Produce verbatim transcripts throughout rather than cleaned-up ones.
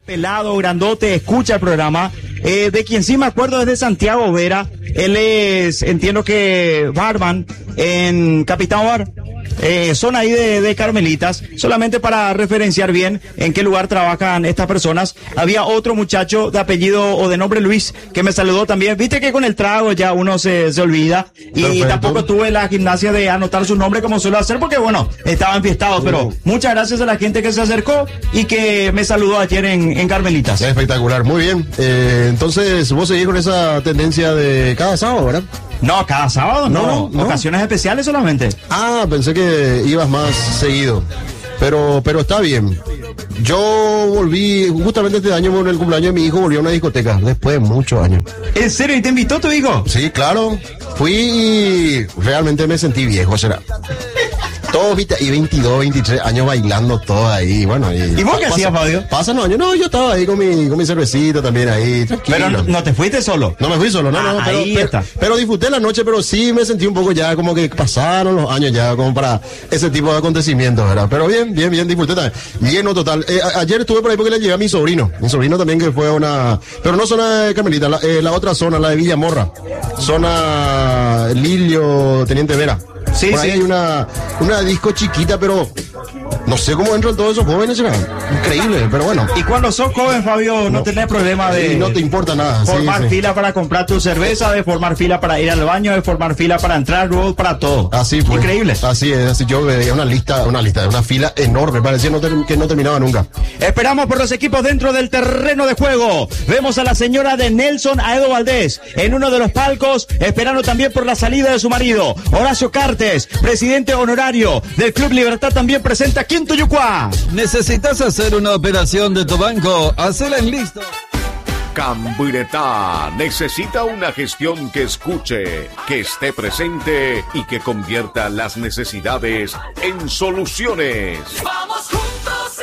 Pelado, grandote, escucha el programa, eh, de quien sí me acuerdo es de Santiago Vera. Él es, entiendo que barman en Capitán Bar, eh, son ahí de, de Carmelitas, solamente para referenciar bien en qué lugar trabajan estas personas. Había otro muchacho de apellido o de nombre Luis que me saludó también. Viste que con el trago ya uno se, se olvida y Perfecto. Tampoco tuve la gimnasia de anotar su nombre como suelo hacer porque bueno, estaba enfiestado, pero muchas gracias a la gente que se acercó y que me saludó ayer en, en Carmelitas. Espectacular, muy bien. Eh, entonces vos seguís con esa tendencia de cada sábado, ¿verdad? No, cada sábado no, no, no. Ocasiones especiales solamente. Ah, pensé que ibas más seguido. Pero, pero está bien. Yo volví, justamente este año, en el cumpleaños de mi hijo, volví a una discoteca, después de muchos años. ¿En serio? ¿Y te invitó tu hijo? Sí, claro. Fui y realmente me sentí viejo, será. Todos, viste, y veintidós, veintitrés años bailando todo ahí, bueno. Y, ¿Y vos qué hacías, Fabio? Pasan los años, no, yo estaba ahí con mi, con mi cervecita también ahí, tranquilo. Pero no, no te fuiste solo. No me fui solo, no, ah, no, pero, ahí pero, está. pero disfruté la noche, pero sí me sentí un poco ya como que pasaron los años ya como para ese tipo de acontecimientos, ¿verdad? Pero bien, bien, bien, disfruté también. Lleno total. Eh, a, ayer estuve por ahí porque le llevé a mi sobrino, mi sobrino también que fue a una, pero no zona de Carmelita, la, eh, la otra zona, la de Villamorra, zona Lilio, Teniente Vera. Sí, por ahí sí. hay una, una disco chiquita, pero no sé cómo entran todos esos jóvenes, ¿será? Increíble, pero bueno. Y cuando sos joven, Fabio, no, no tenés problema de... No te importa nada. Formar sí, fila sí. para comprar tu cerveza, de formar fila para ir al baño, de formar fila para entrar, luego para todo. Así fue. Increíble. Así es, así yo veía una lista, una lista, una fila enorme, parecía no ter- que no terminaba nunca. Esperamos por los equipos dentro del terreno de juego. Vemos a la señora de Nelson Aedo Valdés en uno de los palcos, esperando también por la salida de su marido. Horacio Cartes, presidente honorario del Club Libertad, también presente aquí en Tuyucuá. ¿Necesitas hacer una operación de tu banco? Hacela en Listo. Camburetá necesita una gestión que escuche, que esté presente y que convierta las necesidades en soluciones. Vamos juntos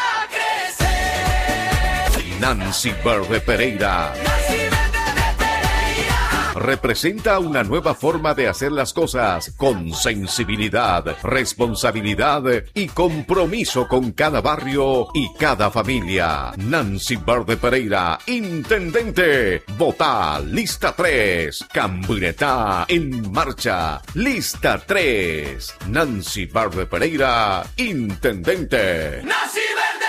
a crecer. Nancy Verde Pereira. Nancy Verde Pereira. Representa una nueva forma de hacer las cosas con sensibilidad, responsabilidad y compromiso con cada barrio y cada familia. Nancy Verde Pereira, intendente. Votá, lista tres. Camburetá en marcha. Lista tres. Nancy Verde Pereira, intendente. Nancy Verde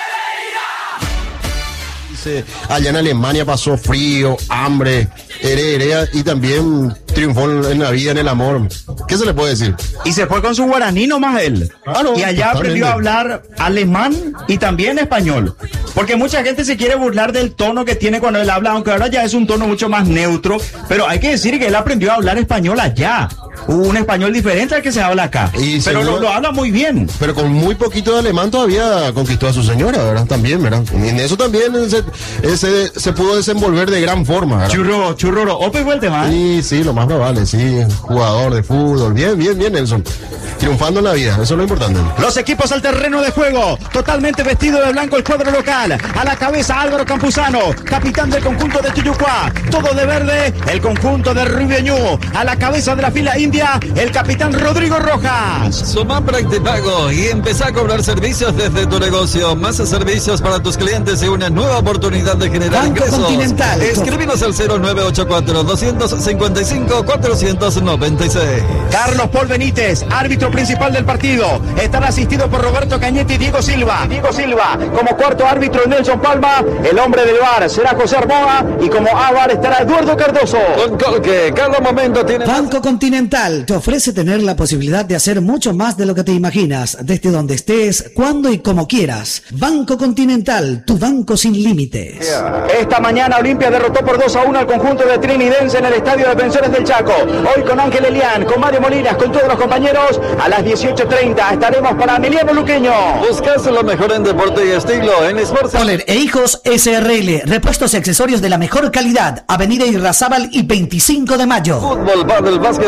Dice, allá en Alemania pasó frío, hambre, heredera y también triunfó en la vida, en el amor. ¿Qué se le puede decir? Y se fue con su guaraní nomás él. Claro, y allá totalmente. aprendió a hablar alemán y también español. Porque mucha gente se quiere burlar del tono que tiene cuando él habla, aunque ahora ya es un tono mucho más neutro. Pero hay que decir que él aprendió a hablar español allá. Un español diferente al que se habla acá. Y pero seguro, lo, lo habla muy bien. Pero con muy poquito de alemán todavía conquistó a su señora, ¿verdad? También, ¿verdad? Y en eso también se, se, se pudo desenvolver de gran forma, ¿verdad? Churro, churro, Ope fue el tema. Sí, sí, lo más probable, sí. Jugador de fútbol. Bien, bien, bien, Nelson. Triunfando en la vida, eso es lo importante. Los equipos al terreno de juego, totalmente vestido de blanco el cuadro local. A la cabeza Álvaro Campuzano, capitán del conjunto de Tuyucuá. Todo de verde, el conjunto de Ribeñú. A la cabeza de la fila india, el capitán Rodrigo Rojas. Suma Practipago y empezá a cobrar servicios desde tu negocio. Más servicios para tus clientes y una nueva oportunidad de generar Banco ingresos. Continental. Escríbenos al cero nueve ocho cuatro, dos cinco cinco, cuatro nueve seis. Carlos Paul Benítez, árbitro principal del partido. Estará asistido por Roberto Cañete y Diego Silva. Diego Silva, como cuarto árbitro Nelson Palma. El hombre del V A R será José Arboa. Y como A V A R estará Eduardo Cardoso. Con Colque, cada momento tiene... Banco Continental te ofrece tener la posibilidad de hacer mucho más de lo que te imaginas, desde donde estés, cuando y como quieras. Banco Continental, tu banco sin límites. Esta mañana Olimpia derrotó por dos a uno al conjunto de Trinidense en el Estadio Defensores del Chaco. Hoy con Ángel Elián, con Mario Molinas, con todos los compañeros. A las dieciocho treinta estaremos para Emiliano Luqueño. Buscas lo mejor en deporte y estilo en Sports. Poler e Hijos S R L, repuestos y accesorios de la mejor calidad. Avenida Irrazábal y veinticinco de mayo. Fútbol, pádel, básquet, running,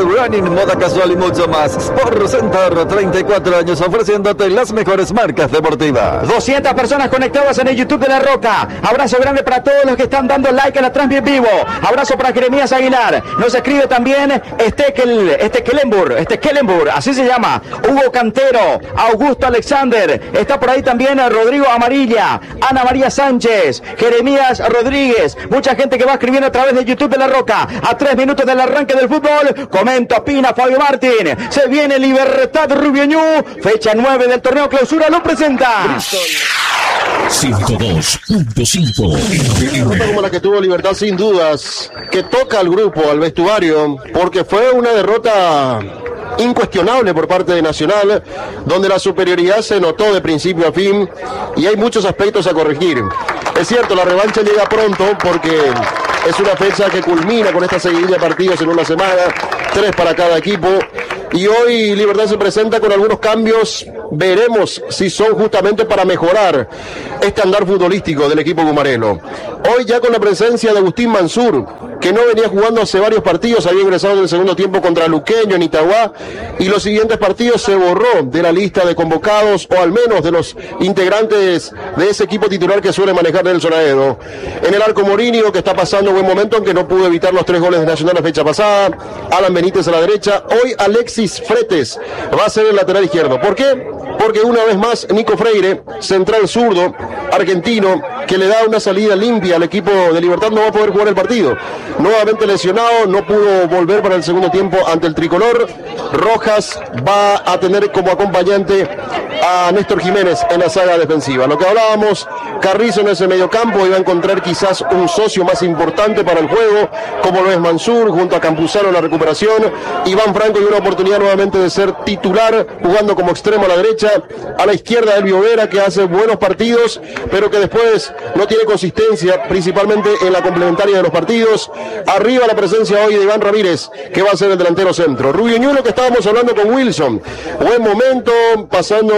deportivo, moda casual y mucho más. Sport Center, treinta y cuatro años ofreciéndote las mejores marcas deportivas. doscientas personas conectadas en el YouTube de La Roca. Abrazo grande para todos los que están dando like a la transmisión vivo. Abrazo para Jeremías Aguilar. Nos escribe también Estekel, Estekelenburg, Estekelenburg, así se llama. Hugo Cantero, Augusto Alexander. Está por ahí también Rodrigo Amarilla, Ana María Sánchez, Jeremías Rodríguez. Mucha gente que va escribiendo a través de YouTube de La Roca. A tres minutos del arranque del fútbol. Comenta, opina Fabio Martín. Se viene Libertad Rubio Ñu. Fecha nueve del torneo clausura. Lo presenta ciento dos punto cinco. Derrota como la que tuvo Libertad, sin dudas, que toca al grupo, al vestuario, porque fue una derrota incuestionable por parte de Nacional, donde la superioridad se notó de principio a fin y hay muchos aspectos a corregir. Es cierto, la revancha llega pronto porque es una fecha que culmina con esta seguidilla de partidos en una semana, tres para cada equipo. Y hoy Libertad se presenta con algunos cambios, veremos si son justamente para mejorar este andar futbolístico del equipo gumarelo. Hoy ya con la presencia de Agustín Mansur, que no venía jugando hace varios partidos, había ingresado en el segundo tiempo contra Luqueño en Itagua, y los siguientes partidos se borró de la lista de convocados, o al menos de los integrantes de ese equipo titular que suele manejar Nelson Aedo. En el arco Morinio, que está pasando un buen momento, aunque no pudo evitar los tres goles de Nacional la fecha pasada. Alan Benítez a la derecha, hoy Alexis Fretes va a ser el lateral izquierdo. ¿Por qué? Porque una vez más Nico Freire, central zurdo, argentino, que le da una salida limpia al equipo de Libertad, no va a poder jugar el partido. Nuevamente lesionado, no pudo volver para el segundo tiempo ante el tricolor. Rojas va a tener como acompañante a Néstor Jiménez en la saga defensiva. Lo que hablábamos, Carrizo en ese mediocampo iba a encontrar quizás un socio más importante para el juego, como lo es Mansur, junto a Campuzano en la recuperación. Iván Franco y una oportunidad nuevamente de ser titular, jugando como extremo a la derecha. A la izquierda Elvio Vera, que hace buenos partidos, pero que después no tiene consistencia, principalmente en la complementaria de los partidos. Arriba la presencia hoy de Iván Ramírez, que va a ser el delantero centro. Rubio Ñulo, que estábamos hablando con Wilson. Buen momento, pasando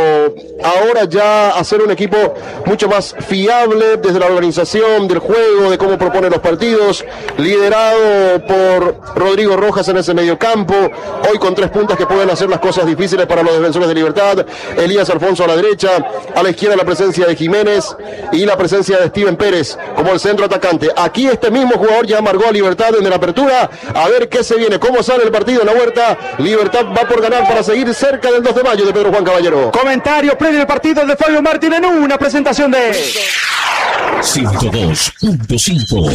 ahora ya a ser un equipo mucho más fiable desde la organización del juego, de cómo propone los partidos, liderado por Rodrigo Rojas en ese mediocampo, hoy con tres puntas que pueden hacer las cosas difíciles para los defensores de Libertad. Elías Alfonso a la derecha, a la izquierda la presencia de Jiménez y la presencia de Steven Pérez como el centro atacante. Aquí este mismo jugador ya amargó a Libertad en la apertura. A ver qué se viene, cómo sale el partido en la Huerta. Libertad va por ganar para seguir cerca del dos de mayo de Pedro Juan Caballero. comentario previo del partido de Fabio Martín en una presentación de ciento dos punto cinco.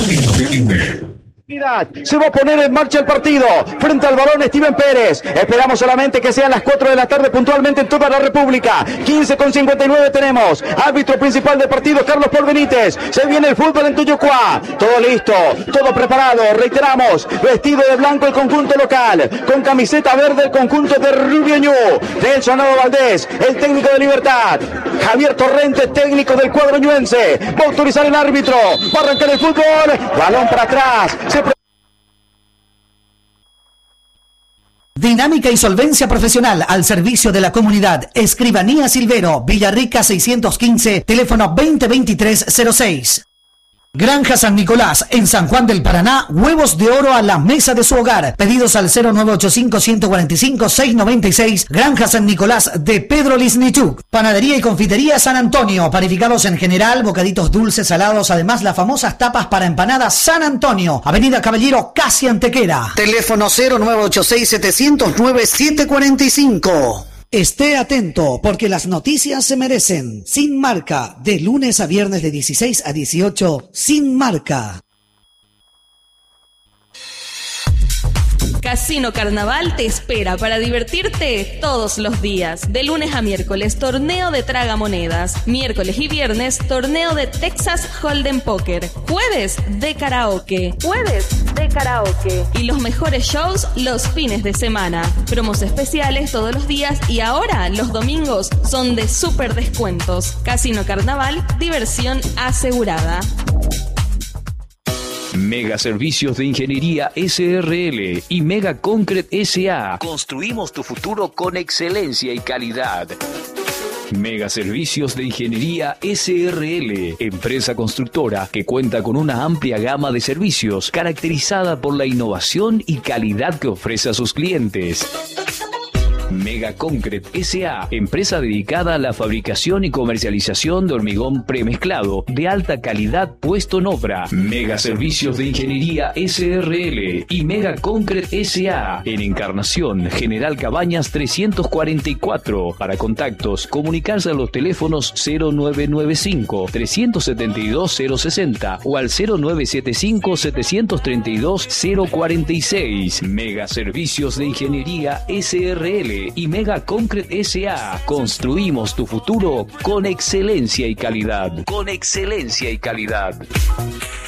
Se va a poner en marcha el partido. Frente al balón Steven Pérez. Esperamos solamente que sean las cuatro de la tarde puntualmente en toda la República. quince con cincuenta y nueve tenemos. Árbitro principal del partido, Carlos Paul Benítez. Se viene el fútbol en Tuyucuá. Todo listo, todo preparado. Reiteramos, vestido de blanco el conjunto local. Con camiseta verde el conjunto de Rubio Ñu. Nelson Aedo Valdés, el técnico de Libertad. Javier Torrente, técnico del cuadro ñuense. Va a autorizar el árbitro. Va a arrancar el fútbol. Balón para atrás. Se Dinámica y solvencia profesional al servicio de la comunidad. Escribanía Silvero, Villarrica seiscientos quince, teléfono veinte veintitrés cero seis. Granja San Nicolás, en San Juan del Paraná, huevos de oro a la mesa de su hogar. Pedidos al cero nueve ocho cinco, uno cuatro cinco, seis nueve seis. Granja San Nicolás de Pedro Lisnichuk. Panadería y confitería San Antonio. Panificados en general, bocaditos dulces, salados. Además, las famosas tapas para empanadas San Antonio. Avenida Caballero, casi Antequera. Teléfono cero nueve ocho seis, siete cero nueve, siete cuatro cinco. Esté atento, porque las noticias se merecen. Sin Marca, de lunes a viernes de dieciséis a dieciocho, Sin Marca. Casino Carnaval te espera para divertirte todos los días. De lunes a miércoles, torneo de tragamonedas. Miércoles y viernes, torneo de Texas Hold'em Poker. Jueves de karaoke. Jueves de karaoke. Y los mejores shows los fines de semana. Promos especiales todos los días y ahora los domingos son de súper descuentos. Casino Carnaval, diversión asegurada. Mega Servicios de Ingeniería S R L y Mega Concrete S A. Construimos tu futuro con excelencia y calidad. Mega Servicios de Ingeniería S R L, empresa constructora que cuenta con una amplia gama de servicios caracterizada por la innovación y calidad que ofrece a sus clientes. Mega Concrete S A, empresa dedicada a la fabricación y comercialización de hormigón premezclado de alta calidad puesto en obra. Mega Servicios de Ingeniería S R L y Mega Concrete S A en Encarnación, General Cabañas trescientos cuarenta y cuatro. Para contactos, comunicarse a los teléfonos cero nueve nueve cinco, tres siete dos, cero sesenta o al cero nueve siete cinco, siete tres dos, cero cuarenta y seis. Mega Servicios de Ingeniería S R L y Mega Concrete S A. Construimos tu futuro con excelencia y calidad. Con excelencia y calidad.